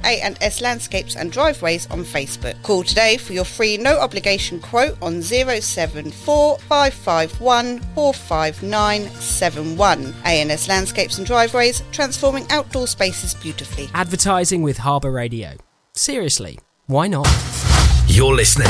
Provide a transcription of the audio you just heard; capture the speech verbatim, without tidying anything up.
A and S Landscapes and Driveways on Facebook. Call today for your free no obligation quote on zero seven four five five one four five nine seven one. A and S Landscapes and Driveways, transforming outdoor spaces beautifully. Advertising with Harbour Radio. Seriously, why not? You're listening